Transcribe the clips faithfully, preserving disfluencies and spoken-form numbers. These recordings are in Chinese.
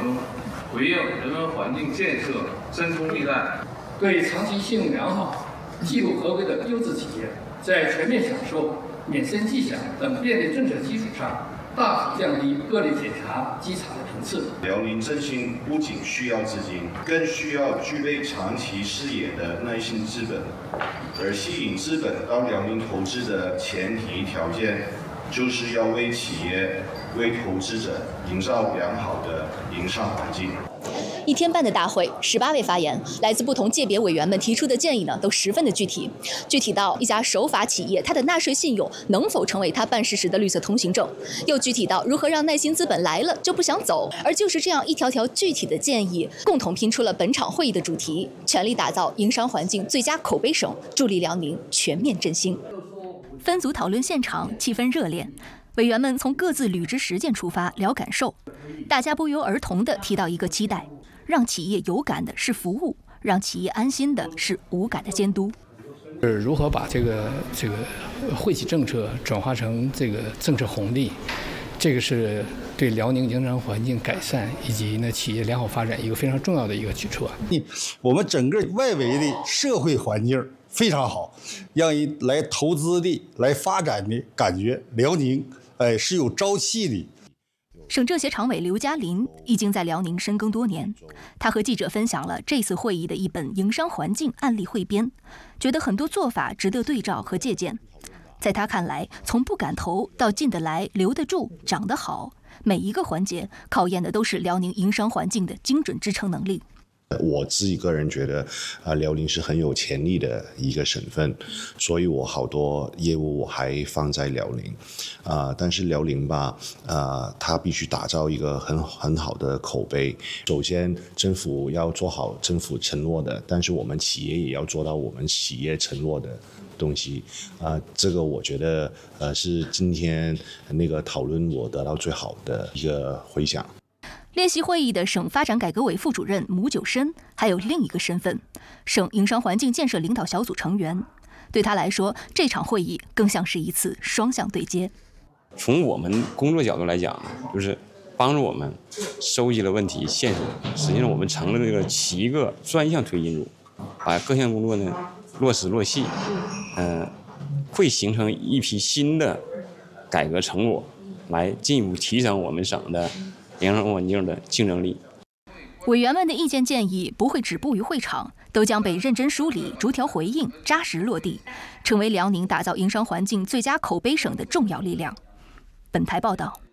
中，回应人文环境建设真功立断， 对长期信用良好、记录合规的优质企业，在全面享受、免申迹享等便利政策基础上，大幅降低各类检查稽查的频次。 辽宁振兴不仅需要资金，更需要具备长期视野的耐心资本。而吸引资本到辽宁投资的前提条件，就是要为企业、为投资者营造良好的营商环境。 一天半的大会，十八位发言，来自不同界别委员们提出的建议呢，都十分的具体。具体到一家守法企业，它的纳税信用能否成为它办事时的绿色通行证；又具体到如何让耐心资本来了就不想走。而就是这样一条条具体的建议，共同拼出了本场会议的主题：全力打造营商环境最佳口碑省，助力辽宁全面振兴。分组讨论现场气氛热烈。委员们从各自履职实践出发聊感受，大家不约而同地提到一个期待：让企业有感的是服务，让企业安心的是无感的监督。 是如何把这个这个惠企政策转化成这个政策红利？这个是对辽宁营商环境改善以及呢企业良好发展一个非常重要的一个举措。 我们整个外围的社会环境非常好，让人来投资的、来发展的感觉，辽宁哎是有朝气的。 省政协常委刘嘉林已经在辽宁深耕多年，他和记者分享了这次会议的一本营商环境案例汇编，觉得很多做法值得对照和借鉴。在他看来，从不敢投到进得来、留得住、长得好，每一个环节考验的都是辽宁营商环境的精准支撑能力。 我自己个人觉得，啊、呃，辽宁是很有潜力的一个省份，所以我好多业务我还放在辽宁，啊、呃，但是辽宁吧，啊、呃，它必须打造一个很很好的口碑。首先，政府要做好政府承诺的，但是我们企业也要做到我们企业承诺的东西，啊、呃，这个我觉得，呃，是今天那个讨论我得到最好的一个回响。 列席会议的省发展改革委副主任牟九申还有另一个身份，省营商环境建设领导小组成员。对他来说，这场会议更像是一次双向对接。 从我们工作角度来讲，就是帮助我们收集了问题线索，实际上我们成了这个七个专项推进组，把各项工作呢落实落细，嗯、呃，会形成一批新的改革成果，来进一步提升我们省的营商环境的竞争力。 委员们的意见建议不会止步于会场，都将被认真梳理、逐条回应、扎实落地，成为辽宁打造营商环境最佳口碑省的重要力量。本台报道。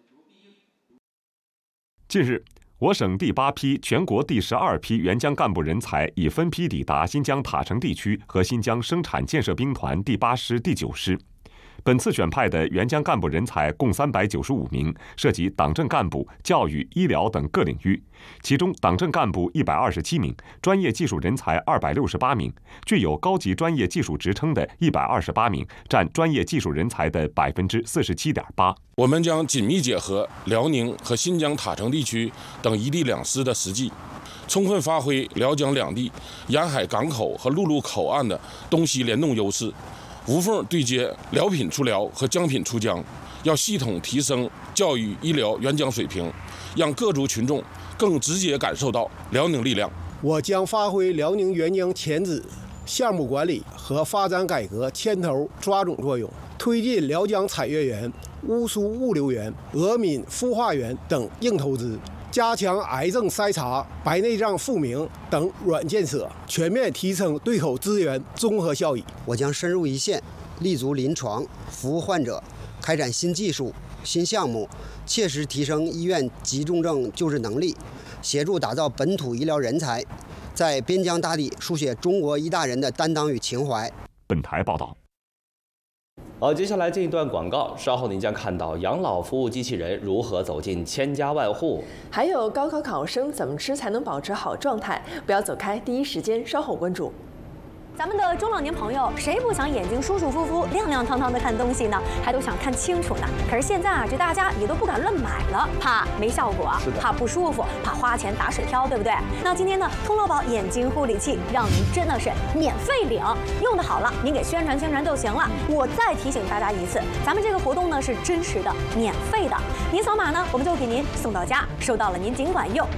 近日，我省第八批、全国第十二批援疆干部人才已分批抵达新疆塔城地区和新疆生产建设兵团第八师、第九师。本次选派的援疆干部人才共三百九十五名，涉及党政干部、教育、医疗等各领域。其中，党政干部一百二十七名，专业技术人才二百六十八名，具有高级专业技术职称的一百二十八名，占专业技术人才的百分之四十七点八。 我们将紧密结合辽宁和新疆塔城地区等一地两司的实际，充分发挥辽江两地沿海港口和陆路口岸的东西联动优势。无缝对接辽品出辽和疆品出疆，要系统提升教育、医疗、援疆水平，让各族群众更直接感受到辽宁力量。 我将发挥辽宁援疆前址项目管理和发展改革牵头抓种作用，推进辽江产业园、乌苏物流园、俄闽孵化园等硬投资，加强癌症筛查、白内障复明等软建设，全面提升对口资源综合效益。 我将深入一线，立足临床，服务患者，开展新技术、新项目，切实提升医院急重症救治能力，协助打造本土医疗人才，在边疆大地书写中国医大人的担当与情怀。 本台报道。 好，接下来进一段广告，稍后您将看到养老服务机器人如何走进千家万户， 还有高考考生怎么吃才能保持好状态。不要走开，第一时间稍后关注。 咱们的中老年朋友，谁不想眼睛舒舒服服、亮亮堂堂的看东西呢？还都想看清楚呢。可是现在啊，这大家也都不敢乱买了，怕没效果，怕不舒服，怕花钱打水漂，对不对？那今天呢，通乐宝眼睛护理器让您真的是免费领，用的好了，您给宣传宣传就行了。我再提醒大家一次，咱们这个活动呢是真实的、免费的，您扫码呢，我们就给您送到家，收到了您尽管用。